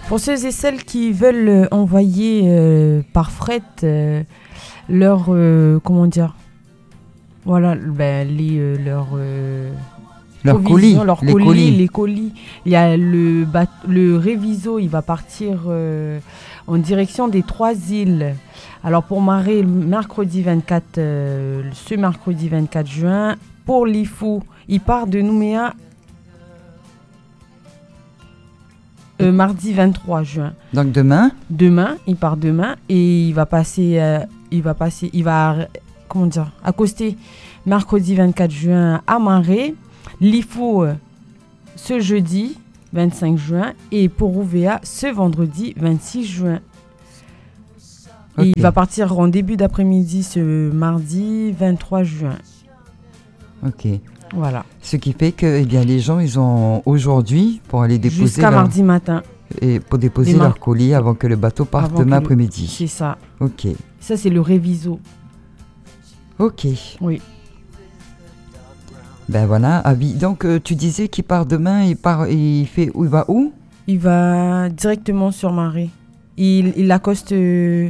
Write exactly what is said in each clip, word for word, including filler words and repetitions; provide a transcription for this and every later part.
Pour ceux et celles qui veulent euh, envoyer euh, par fret euh, leur euh, comment dire, voilà, ben les euh, leurs euh, Leurs colis, provisions, leurs les colis, colis. les colis. Il y a le bat- le Réviso, il va partir euh, en direction des trois îles. Alors pour Marée, le mercredi vingt-quatre, euh, ce mercredi vingt-quatre juin, pour l'I F O, il part de Nouméa euh, mardi vingt-trois juin. Donc demain, Demain, il part demain et il va passer, euh, il va passer, il va, comment dire, accoster mercredi vingt-quatre juin à Marée. L'I F O euh, ce jeudi vingt-cinq juin et pour Ouvéa ce vendredi vingt-six juin. Et Ok. il va partir en début d'après-midi ce mardi vingt-trois juin. ok. Voilà. Ce qui fait que eh bien, les gens, ils ont aujourd'hui pour aller déposer Jusqu'à leur, mardi matin. et pour déposer Des mar- leur colis avant que le bateau parte Avant demain que le- après-midi. C'est ça. Ok. Ça, c'est le Réviso. Ok. Oui. Ben voilà. Ah oui. Donc euh, tu disais qu'il part demain. Il part. Il fait. Où il va où? Il va directement sur Marée. Il, il accoste euh,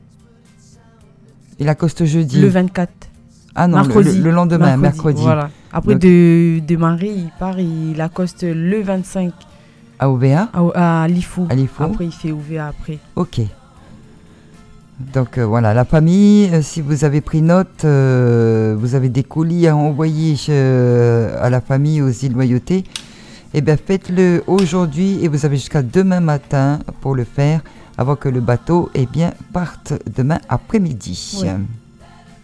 Il accoste jeudi. le vingt-quatre. Ah non, le, mercredi. le- le lendemain, mercredi. Voilà. Après, Donc- de, de Marée, il part, il accoste le vingt-cinq À Ouvéa. à, à l'I F O. À l'I F O. Après, il fait Ouvéa après. Ok. Donc euh, voilà, la famille, euh, si vous avez pris note, euh, vous avez des colis à envoyer euh, à la famille, aux îles Loyauté, eh bien faites-le aujourd'hui et vous avez jusqu'à demain matin pour le faire avant que le bateau eh bien, parte demain après-midi. Oui.